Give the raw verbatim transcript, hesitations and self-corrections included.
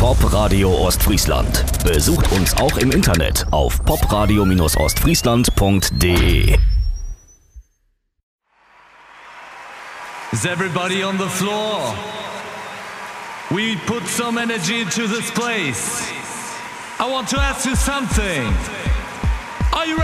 Popradio Ostfriesland. Besucht uns auch im Internet auf popradio ostfriesland punkt de. Is everybody on the floor? We put some energy into this place. I want to ask you something. Are you ready?